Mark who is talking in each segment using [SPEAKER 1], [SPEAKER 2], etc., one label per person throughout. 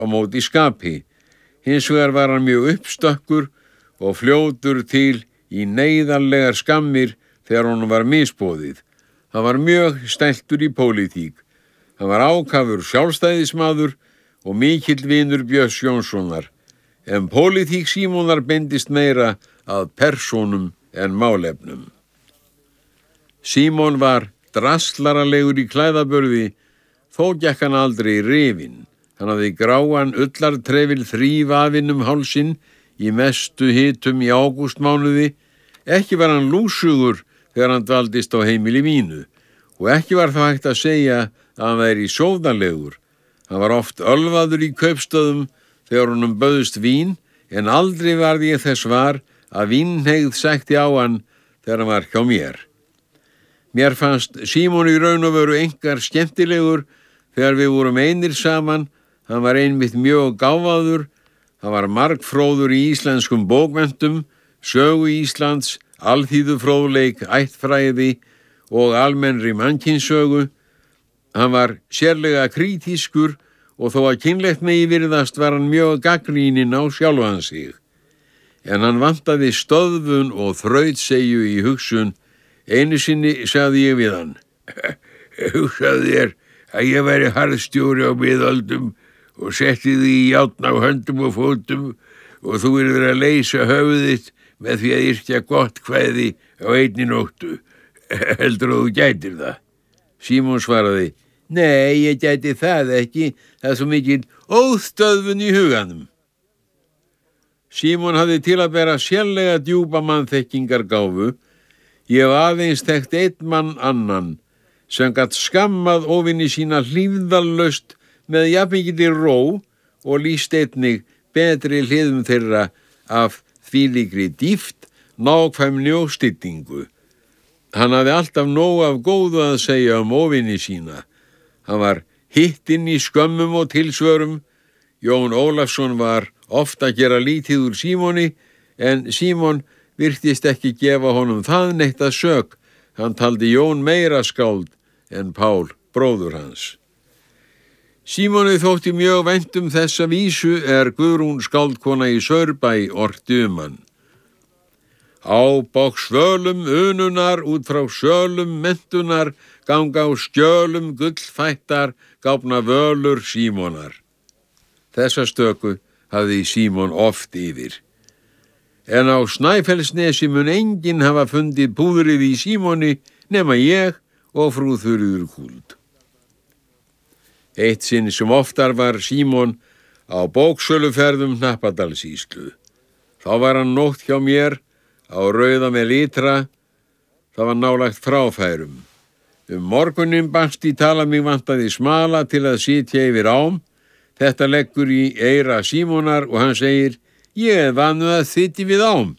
[SPEAKER 1] á móti skapi. Hins vegar var hann mjög uppstökkur og fljótur til í neyðarlegar skammir þegar honum var misboðið. Hann var mjög stæltur í pólitík. Hann var ákafur sjálfstæðismaður og mikill vinur Björns Jónssonar, en pólitík Símonar beindist meira að persónum en málefnum. Símon var draslaralegur í klæðaburði, þó gekk hann aldrei rifinn. Hann hafði gráan ullartrefil þrífafinn hálsinn í mestu hitum í ágústmánuði. Ekki var hann lúsugur þegar hann dvaldist á heimili mínu og ekki var það hægt að segja að hann væri sóðalegur. Hann var oft ölvaður í kaupstöðum þegar honum bauðst vín, en aldrei varð ég þess var að vínhneigð sækti á hann þegar hann var hjá mér. Mér fannst Símon í raun og veru einkar skemmtilegur þegar við vorum einir saman. Hann var einmitt mjög gáfaður. Hann var margfróður í íslenskum bókmenntum, sögu Íslands, alþýðufróðleik, ættfræði og almennri mannkynssögu. Hann var sérlega krítískur og þó að kynlegt megi virðast var hann mjög gagnrýninn á sjálfan sig. En hann vantaði stöðvun og þrautseigju í hugsun. Einu sinni sagði ég við hann: hugsaðu þér að ég væri harðstjóri á miðöldum og setti því í járn á höndum og fótum og þú yrðir að leysa höfuð þitt með því að yrkja gott kvæði á einni nóttu. Heldur þú gætir það? Símon svaraði: nei, ég gæti það ekki, það er svo mikil óstöðvun í huganum. Símon hafði til að bera sérlega djúpa mannþekkingargáfu. Ég hef aðeins þekkt einn mann annan sem gat skammað óvini sína hlífðarlaust með jafnmikilli ró og lýst einnig betri hliðum þeirra af þvílíkri dýpt, nákvæmni og stillingu. Hann hafði alltaf nóg af góðu að segja óvini sína. Hann var hittinn í skömmum og tilsvörum. Jón Ólafsson var oft að gera lítið úr Símoni, en Símon virtist ekki gefa honum það neitt að sök. Hann taldi Jón meira skáld en Pál, bróður hans. Símoni þótti mjög vænt þessa vísu Guðrún skáldkona í Saurbæ orti hann. Á bók svölum ununar, út frá sölum mentunar, ganga á skjölum gullfættar, gáfna völur Símonar. Þessa stöku hafði Símon oft yfir. En á Snæfellsnesi mun enginn hafa fundið púðrið í Símoni nema ég og frú Þuríður Kúld. Eitt sinn sem oftar var Símon á bóksöluferðum Hnappadalssýslu. Þá var hann nótt hjá mér á Rauða með litra. Það var nálægt Fráfærum. Morguninn barst í tala mig vantaði smala til að sitja yfir ám. Þetta leggur í eyra Símonar og hann segir: ég er vanur að sitja við ám.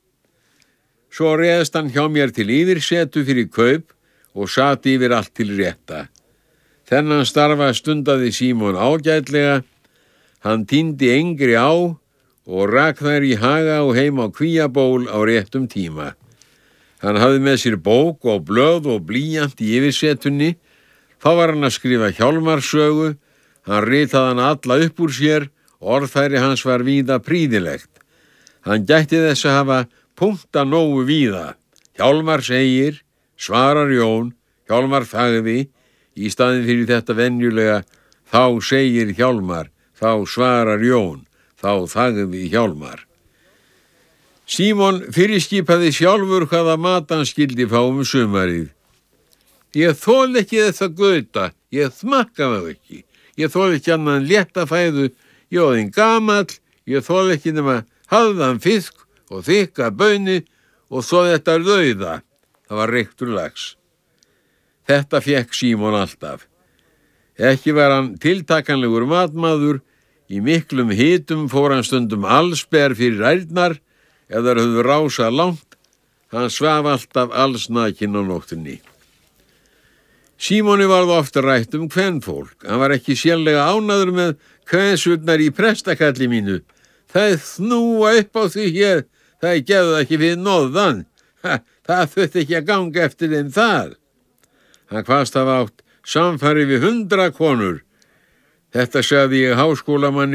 [SPEAKER 1] Svo réðst hann hjá mér til yfirsetu fyrir kaup og sat yfir allt til rétta. Þennan starfa stundaði Símon ágætlega. Hann tíndi engri á og rak þær í haga og heim á kvíaból á réttum tíma. Hann hafði með sér bók og blöð og blýant í yfirsetunni. Þá var hann að skrifa Hjálmarssögu. Hann ritaði hann alla upp úr sér. Orðfæri hans var víða prýðilegt. Hann gætti þess að hafa punkta nógu víða. Hjálmar segir, svarar Jón, Hjálmar þagði, í staðinn fyrir þetta venjulega, þá segir Hjálmar, þá svarar Jón, þá þagði Hjálmar. Símon fyrirskipaði sjálfur hvaða mat hann skyldi fá sumarið. Ég þoli ekki þetta gauta, ég smakka það ekki. Ég þoli ekki annan létta fæðu. Ég orðinn gamall, ég þoli ekki nema hafðan fisk og þykka bauni og svo þetta rauða. Það var reyktur lax. Þetta fékk Símon alltaf. Ekki var hann tiltakanlegur matmaður. Í miklum hitum fór hann stundum allsber fyrir ærnar eða höfðu rása langt. Hann svaf alltaf allsnakin á nóttunni. Símoni varð ofta rætt kvenfólk. Hann var ekki sérlega ánægður með kvensurnar í prestakalli mínu. Það snúa upp á því hér, það gerðu ekki við nóðan. Það þurfti ekki að ganga eftir þeim þar. Hann kvaðst hafa átt samfari við 100 konur. Þetta sagði ég háskólamanni